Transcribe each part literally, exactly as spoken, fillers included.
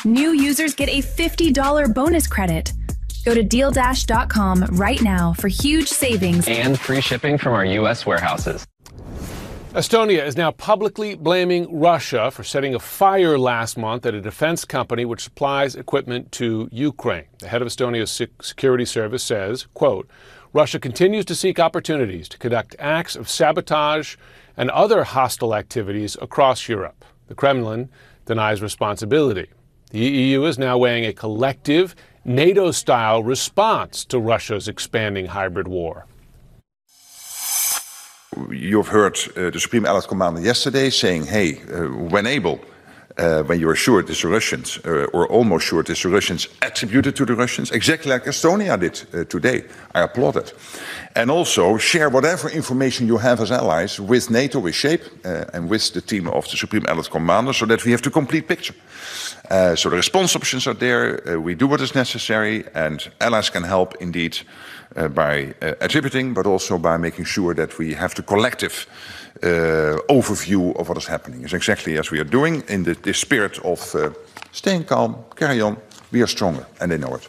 New users get a fifty dollars bonus credit. Go to deal dash dot com right now for huge savings and free shipping from our U S warehouses. Estonia is now publicly blaming Russia for setting a fire last month at a defense company which supplies equipment to Ukraine. The head of Estonia's security service says, quote, Russia continues to seek opportunities to conduct acts of sabotage and other hostile activities across Europe. The Kremlin denies responsibility. The E U is now weighing a collective NATO-style response to Russia's expanding hybrid war. You've heard uh, the Supreme Allied Commander yesterday saying, hey, uh, when able, uh, when you're sure it is the Russians, uh, or almost sure it is the Russians, attribute it to the Russians, exactly like Estonia did uh, today. I applaud it. And also share whatever information you have as allies with NATO, with SHAPE, uh, and with the team of the Supreme Allied Commander, so that we have the complete picture. Uh, so the response options are there, uh, we do what is necessary, and allies can help indeed uh, by uh, attributing, but also by making sure that we have the collective uh, overview of what is happening. It's exactly as we are doing in the, the spirit of uh, staying calm, carry on, we are stronger, and they know it.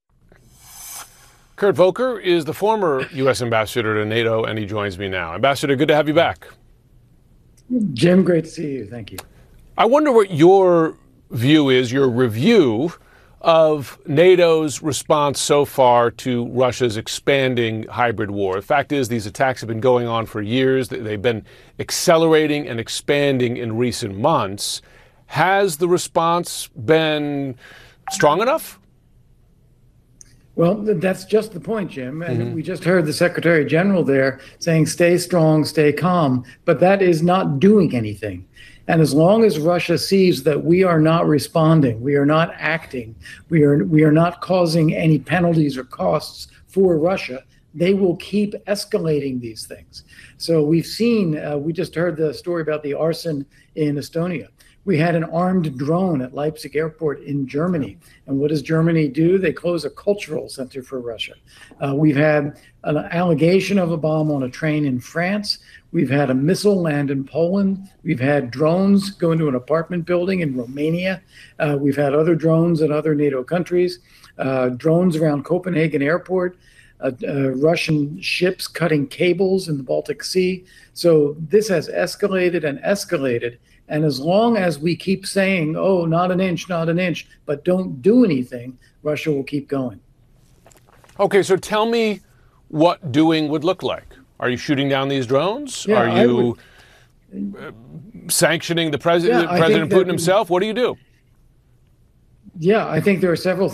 Kurt Volker is the former U S ambassador to NATO, and he joins me now. Ambassador, good to have you back. Jim, great to see you. Thank you. I wonder what your view is, your review of NATO's response so far to Russia's expanding hybrid war. The fact is, these attacks have been going on for years. They've been accelerating and expanding in recent months. Has the response been strong enough? Well, that's just the point, Jim. And mm-hmm. we just heard the Secretary General there saying, stay strong, stay calm. But that is not doing anything. And as long as Russia sees that we are not responding, we are not acting, we are we are not causing any penalties or costs for Russia, they will keep escalating these things. So we've seen, uh, we just heard the story about the arson in Estonia. We had an armed drone at Leipzig Airport in Germany. And what does Germany do? They close a cultural center for Russia. Uh, we've had an allegation of a bomb on a train in France. We've had a missile land in Poland. We've had drones go into an apartment building in Romania. Uh, we've had other drones in other NATO countries, uh, drones around Copenhagen Airport, uh, uh, Russian ships cutting cables in the Baltic Sea. So this has escalated and escalated. And as long as we keep saying, oh, not an inch, not an inch, but don't do anything, Russia will keep going. Okay, so tell me what doing would look like. Are you shooting down these drones? Yeah, are you would, sanctioning the president, yeah, President Putin himself? What do you do? Yeah, I think there are several